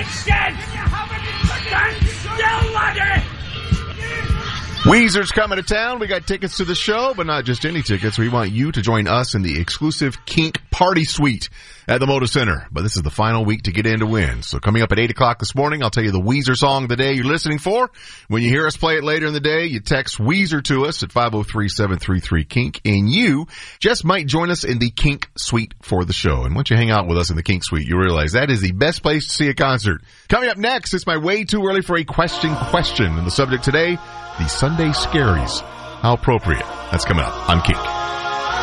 Weezer's coming to town. We got tickets to the show, but not just any tickets. We want you to join us in the exclusive Kink Party Suite at the Moda Center. But this is the final week to get in to win. So coming up at 8 o'clock this morning, I'll tell you the Weezer song of the day you're listening for. When you hear us play it later in the day, you text Weezer to us at 503-733-KINK, and you just might join us in the Kink Suite for the show. And once you hang out with us in the Kink Suite, you realize that is the best place to see a concert. Coming up next, it's my way too early for a question. And the subject today, the Sunday Scaries. How appropriate. That's coming up on Kink.